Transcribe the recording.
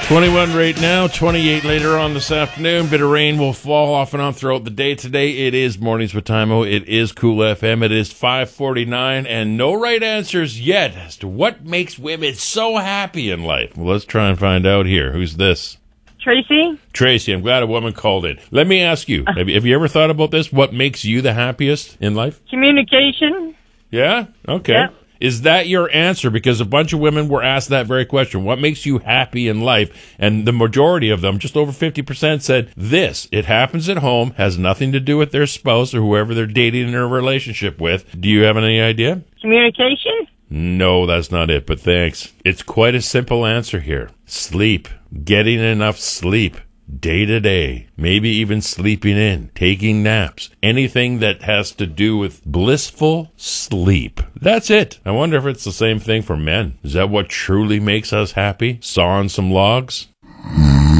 21 right now, 28 later on this afternoon. Bit of rain will fall off and on throughout the day today. It is Mornings with Timo. It is Cool FM. It is 5:49, and no right answers yet as to what makes women so happy in life. Well, let's try and find out here. Who's this? Tracy? Tracy, I'm glad a woman called in. Let me ask you, have you ever thought about this? What makes you the happiest in life? Communication. Yeah? Okay. Yep. Is that your answer? Because a bunch of women were asked that very question. What makes you happy in life? And the majority of them, just over 50%, said this. It happens at home, has nothing to do with their spouse or whoever they're dating in a relationship with. Do you have any idea? Communication? No, that's not it, but thanks. It's quite a simple answer here. Sleep. Getting enough sleep. Day to day, maybe even sleeping in, taking naps, anything that has to do with blissful sleep. That's it. I wonder if it's the same thing for men. Is that what truly makes us happy? Sawing some logs?